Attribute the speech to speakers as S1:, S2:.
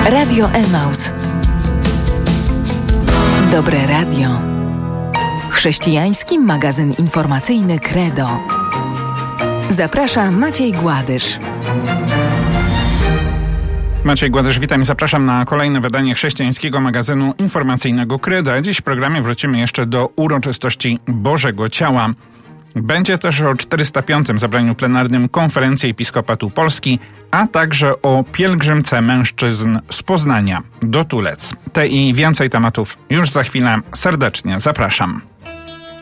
S1: Radio Emaus. Dobre radio. Chrześcijański magazyn informacyjny Credo. Zaprasza Maciej Gładysz.
S2: Maciej Gładysz, witam i zapraszam na kolejne wydanie chrześcijańskiego magazynu informacyjnego Credo. Dziś w programie wrócimy jeszcze do uroczystości Bożego Ciała. Będzie też o 405. zebraniu plenarnym Konferencji Episkopatu Polski, a także o pielgrzymce mężczyzn z Poznania do Tulec. Te i więcej tematów już za chwilę. Serdecznie zapraszam.